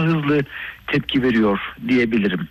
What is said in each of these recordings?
hızlı tepki veriyor diyebilirim.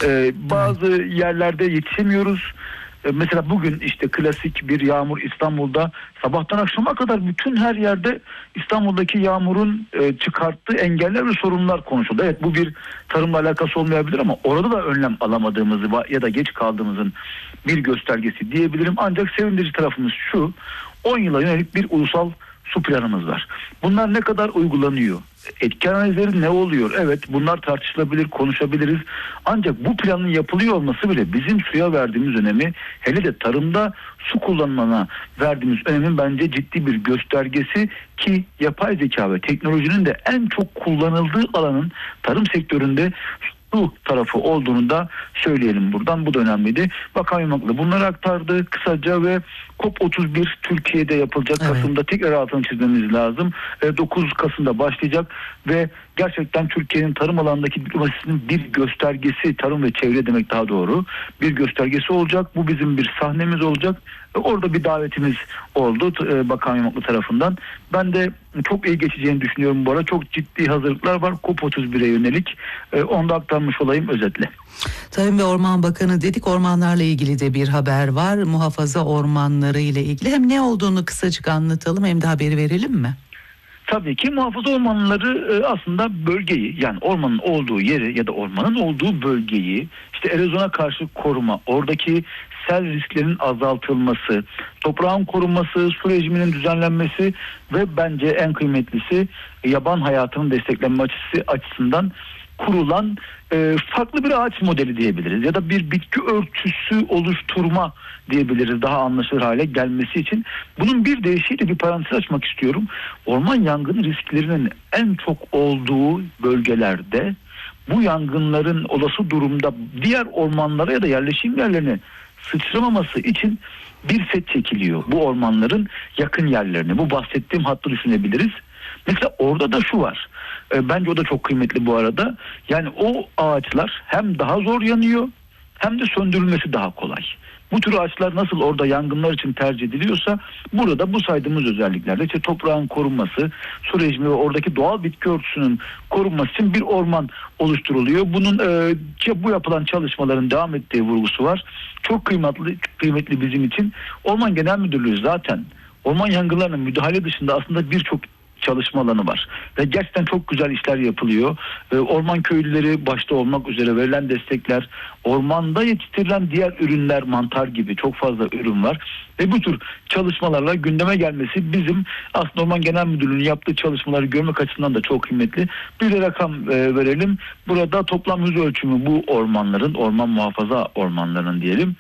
Bazı yerlerde yetişemiyoruz. Mesela bugün işte klasik bir yağmur İstanbul'da sabahtan akşama kadar bütün her yerde İstanbul'daki yağmurun çıkarttığı engeller ve sorunlar konuşuldu. Evet, bu bir tarımla alakası olmayabilir ama orada da önlem alamadığımızı ya da geç kaldığımızın bir göstergesi diyebilirim. Ancak sevindirici tarafımız şu: 10 yıla yönelik bir ulusal su planımız var. Bunlar ne kadar uygulanıyor? Etki analizleri ne oluyor? Evet, bunlar tartışılabilir, konuşabiliriz. Ancak bu planın yapılıyor olması bile bizim suya verdiğimiz önemi, hele de tarımda su kullanımına verdiğimiz önemin bence ciddi bir göstergesi ki yapay zeka ve teknolojinin de en çok kullanıldığı alanın tarım sektöründe bu tarafı olduğunu da söyleyelim buradan. Bu da önemliydi. Bakan Yumaklı bunları aktardı kısaca ve COP31 Türkiye'de yapılacak. Evet. Kasım'da tekrar altını çizmemiz lazım. 9 Kasım'da başlayacak ve gerçekten Türkiye'nin tarım alanındaki diplomasisinin bir göstergesi, tarım ve çevre demek daha doğru, bir göstergesi olacak. Bu bizim bir sahnemiz olacak. Orada bir davetimiz oldu Bakan Yumaklı tarafından. Ben de çok iyi geçeceğini düşünüyorum bu arada. Çok ciddi hazırlıklar var COP31'e yönelik. Onu da aktarmış olayım özetle. Tarım ve Orman Bakanı dedik, ormanlarla ilgili de bir haber var. Muhafaza ormanları ile ilgili hem ne olduğunu kısacık anlatalım hem de haberi verelim mi? Tabii ki muhafaza ormanları aslında bölgeyi, yani ormanın olduğu yeri ya da ormanın olduğu bölgeyi işte erozyona karşı koruma, oradaki sel risklerinin azaltılması, toprağın korunması, su rejiminin düzenlenmesi ve bence en kıymetlisi yaban hayatının desteklenme açısından kurulan farklı bir ağaç modeli diyebiliriz ya da bir bitki örtüsü oluşturma diyebiliriz, daha anlaşılır hale gelmesi için. Bunun bir deyişiyle bir parantez açmak istiyorum. Orman yangını risklerinin en çok olduğu bölgelerde bu yangınların olası durumda diğer ormanlara ya da yerleşim yerlerine sıçramaması için bir set çekiliyor. Bu ormanların yakın yerlerine, bu bahsettiğim hattı düşünebiliriz. Mesela orada da şu var. Bence o da çok kıymetli bu arada. Yani o ağaçlar hem daha zor yanıyor hem de söndürülmesi daha kolay. Bu tür ağaçlar nasıl orada yangınlar için tercih ediliyorsa burada bu saydığımız özelliklerde işte toprağın korunması, su rejimi ve oradaki doğal bitki örtüsünün korunması için bir orman oluşturuluyor. Bunun bu yapılan çalışmaların devam ettiği vurgusu var. Çok kıymetli bizim için. Orman Genel Müdürlüğü zaten orman yangınlarına müdahale dışında aslında birçok çalışma alanı var. Ve gerçekten çok güzel işler yapılıyor. Orman köylüleri başta olmak üzere verilen destekler, ormanda yetiştirilen diğer ürünler, mantar gibi çok fazla ürün var. Ve bu tür çalışmalarla gündeme gelmesi bizim aslında Orman Genel Müdürlüğü'nün yaptığı çalışmaları görmek açısından da çok kıymetli. Bir de rakam verelim. Burada toplam yüz ölçümü bu ormanların, orman muhafaza ormanlarının diyelim,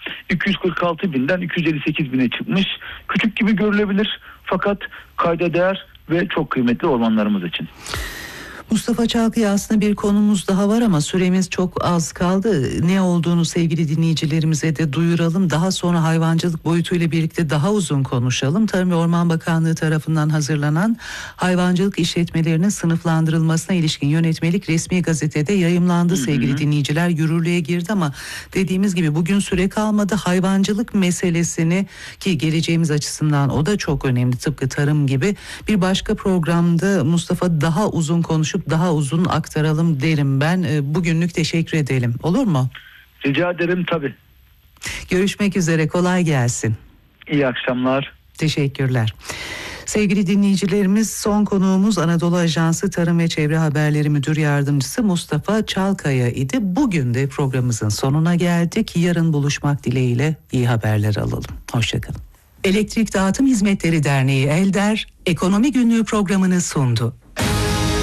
246 binden 258 bine çıkmış. Küçük gibi görülebilir fakat kayda değer ve çok kıymetli ormanlarımız için. Mustafa Çalkı'ya aslında bir konumuz daha var ama süremiz çok az kaldı. Ne olduğunu sevgili dinleyicilerimize de duyuralım. Daha sonra hayvancılık boyutuyla birlikte daha uzun konuşalım. Tarım ve Orman Bakanlığı tarafından hazırlanan hayvancılık işletmelerinin sınıflandırılmasına ilişkin yönetmelik resmi gazetede yayımlandı sevgili dinleyiciler. Yürürlüğe girdi ama dediğimiz gibi bugün süre kalmadı. Hayvancılık meselesini, ki geleceğimiz açısından o da çok önemli tıpkı tarım gibi, bir başka programda Mustafa daha uzun konuşup daha uzun aktaralım derim ben. Bugünlük teşekkür edelim. Olur mu? Rica ederim tabii. Görüşmek üzere. Kolay gelsin. İyi akşamlar. Teşekkürler. Sevgili dinleyicilerimiz, son konuğumuz Anadolu Ajansı Tarım ve Çevre Haberleri Müdür Yardımcısı Mustafa Çalkaya idi. Bugün de programımızın sonuna geldik. Yarın buluşmak dileğiyle iyi haberler alalım. Hoşçakalın. Elektrik Dağıtım Hizmetleri Derneği ELDER, Ekonomi Günlüğü programını sundu.